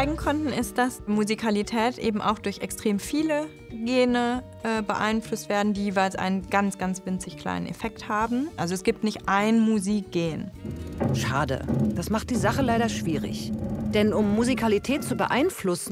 zeigen konnten, ist, dass Musikalität eben auch durch extrem viele Gene beeinflusst werden, die jeweils einen ganz, ganz winzig kleinen Effekt haben. Also es gibt nicht ein Musikgen. Schade. Das macht die Sache leider schwierig. Denn um Musikalität zu beeinflussen,